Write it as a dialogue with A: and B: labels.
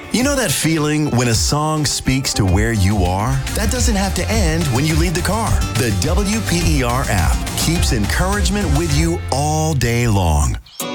A: You know that feeling when a song speaks to where you are? That doesn't have to end when you leave the car. The WPER app keeps encouragement with you all day long.